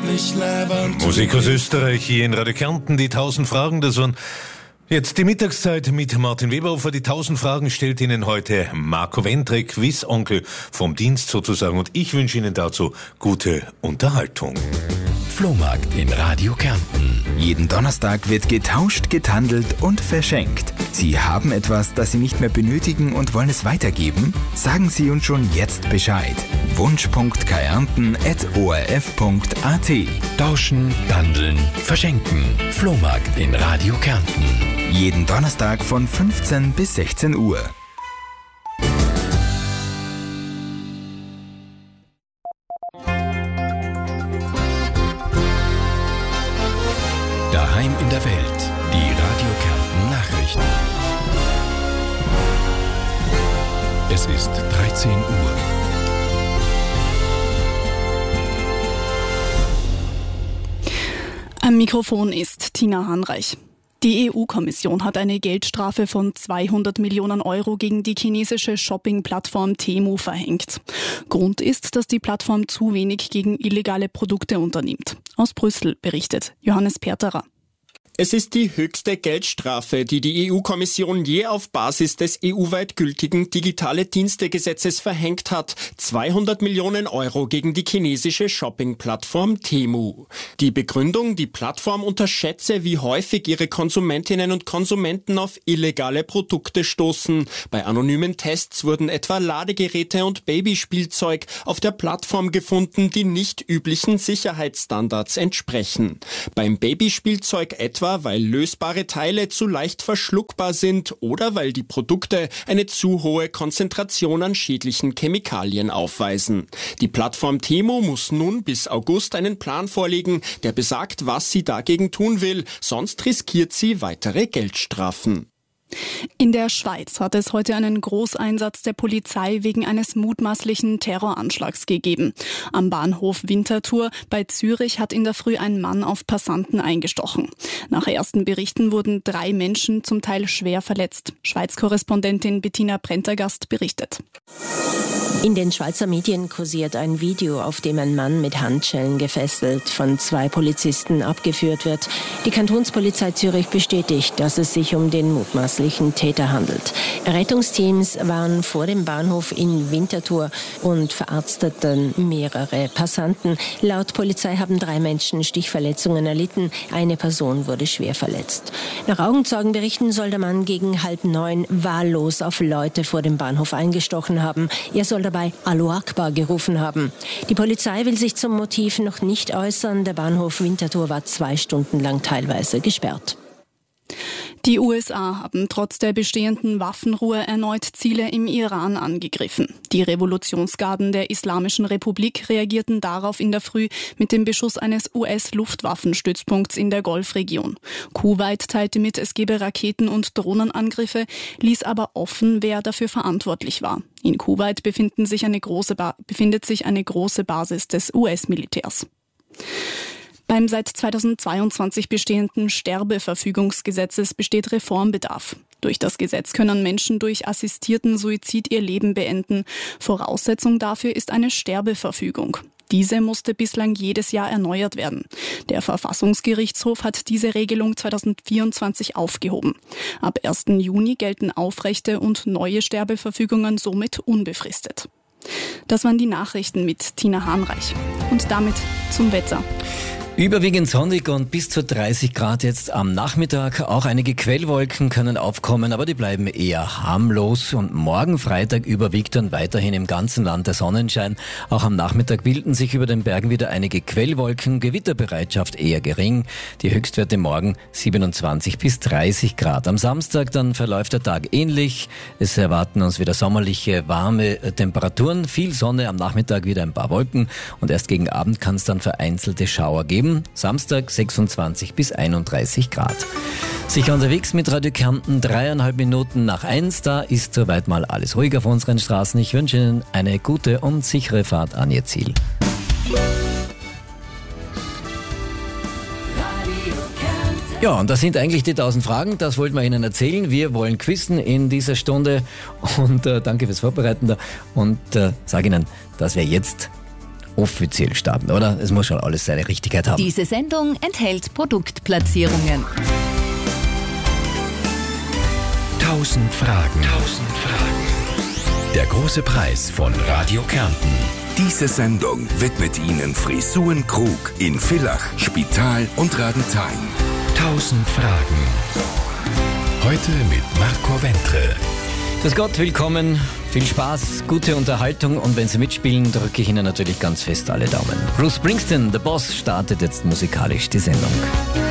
Musik aus Österreich hier in Radio Kärnten, die 1000 Fragen, das waren jetzt die Mittagszeit mit Martin Weberhofer. Die 1000 Fragen stellt Ihnen heute Marco Wentre, Quiz-Onkel vom Dienst sozusagen, und ich wünsche Ihnen dazu gute Unterhaltung. Flohmarkt in Radio Kärnten. Jeden Donnerstag wird getauscht, gethandelt und verschenkt. Sie haben etwas, das Sie nicht mehr benötigen und wollen es weitergeben? Sagen Sie uns schon jetzt Bescheid. wunsch.kärnten@orf.at. Tauschen, handeln, verschenken. Flohmarkt in Radio Kärnten. Jeden Donnerstag von 15 bis 16 Uhr. Daheim in der Welt. Die Radio Kärnten Nachrichten. Es ist 13 Uhr. Am Mikrofon ist Tina Hahnreich. Die EU-Kommission hat eine Geldstrafe von 200 Millionen Euro gegen die chinesische Shopping-Plattform Temu verhängt. Grund ist, dass die Plattform zu wenig gegen illegale Produkte unternimmt. Aus Brüssel berichtet Johannes Perterer. Es ist die höchste Geldstrafe, die die EU-Kommission je auf Basis des EU-weit gültigen Digitale-Dienste-Gesetzes verhängt hat. 200 Millionen Euro gegen die chinesische Shopping-Plattform Temu. Die Begründung, die Plattform unterschätze, wie häufig ihre Konsumentinnen und Konsumenten auf illegale Produkte stoßen. Bei anonymen Tests wurden etwa Ladegeräte und Babyspielzeug auf der Plattform gefunden, die nicht üblichen Sicherheitsstandards entsprechen. Beim Babyspielzeug etwa, weil lösbare Teile zu leicht verschluckbar sind oder weil die Produkte eine zu hohe Konzentration an schädlichen Chemikalien aufweisen. Die Plattform Temu muss nun bis August einen Plan vorlegen, der besagt, was sie dagegen tun will, sonst riskiert sie weitere Geldstrafen. In der Schweiz hat es heute einen Großeinsatz der Polizei wegen eines mutmaßlichen Terroranschlags gegeben. Am Bahnhof Winterthur bei Zürich hat in der Früh ein Mann auf Passanten eingestochen. Nach ersten Berichten wurden 3 Menschen zum Teil schwer verletzt. Schweiz-Korrespondentin Bettina Prentergast berichtet. In den Schweizer Medien kursiert ein Video, auf dem ein Mann mit Handschellen gefesselt von 2 Polizisten abgeführt wird. Die Kantonspolizei Zürich bestätigt, dass es sich um den mutmaßlichen Täter handelt. Rettungsteams waren vor dem Bahnhof in Winterthur und verarzteten mehrere Passanten. Laut Polizei haben 3 Menschen Stichverletzungen erlitten. Eine Person wurde schwer verletzt. Nach Augenzeugenberichten soll der Mann gegen 8:30 wahllos auf Leute vor dem Bahnhof eingestochen haben. Er soll dabei Allahu Akbar gerufen haben. Die Polizei will sich zum Motiv noch nicht äußern. Der Bahnhof Winterthur war 2 Stunden lang teilweise gesperrt. Die USA haben trotz der bestehenden Waffenruhe erneut Ziele im Iran angegriffen. Die Revolutionsgarden der Islamischen Republik reagierten darauf in der Früh mit dem Beschuss eines US-Luftwaffenstützpunkts in der Golfregion. Kuwait teilte mit, es gebe Raketen- und Drohnenangriffe, ließ aber offen, wer dafür verantwortlich war. In Kuwait befindet sich eine große Basis des US-Militärs. Beim seit 2022 bestehenden Sterbeverfügungsgesetzes besteht Reformbedarf. Durch das Gesetz können Menschen durch assistierten Suizid ihr Leben beenden. Voraussetzung dafür ist eine Sterbeverfügung. Diese musste bislang jedes Jahr erneuert werden. Der Verfassungsgerichtshof hat diese Regelung 2024 aufgehoben. Ab 1. Juni gelten aufrechte und neue Sterbeverfügungen somit unbefristet. Das waren die Nachrichten mit Tina Hahnreich. Und damit zum Wetter. Überwiegend sonnig und bis zu 30 Grad jetzt am Nachmittag. Auch einige Quellwolken können aufkommen, aber die bleiben eher harmlos. Und morgen Freitag überwiegt dann weiterhin im ganzen Land der Sonnenschein. Auch am Nachmittag bilden sich über den Bergen wieder einige Quellwolken. Gewitterbereitschaft eher gering. Die Höchstwerte morgen 27 bis 30 Grad. Am Samstag dann verläuft der Tag ähnlich. Es erwarten uns wieder sommerliche, warme Temperaturen. Viel Sonne, am Nachmittag wieder ein paar Wolken. Und erst gegen Abend kann es dann vereinzelte Schauer geben. Samstag 26 bis 31 Grad. Sicher unterwegs mit Radio Kärnten, 3,5 Minuten nach 1. Da ist soweit mal alles ruhig auf unseren Straßen. Ich wünsche Ihnen eine gute und sichere Fahrt an Ihr Ziel. Ja, und das sind eigentlich die 1000 Fragen, das wollten wir Ihnen erzählen. Wir wollen quizzen in dieser Stunde und danke fürs Vorbereiten da und sage Ihnen, dass wir jetzt offiziell starten, oder? Es muss schon alles seine Richtigkeit haben. Diese Sendung enthält Produktplatzierungen. 1000 Fragen. Der große Preis von Radio Kärnten. Diese Sendung widmet Ihnen Frisuren Krug in Villach, Spital und Radenthein. 1000 Fragen. Heute mit Marco Ventre. Grüß Gott, willkommen, viel Spaß, gute Unterhaltung und wenn Sie mitspielen, drücke ich Ihnen natürlich ganz fest alle Daumen. Bruce Springsteen, The Boss, startet jetzt musikalisch die Sendung.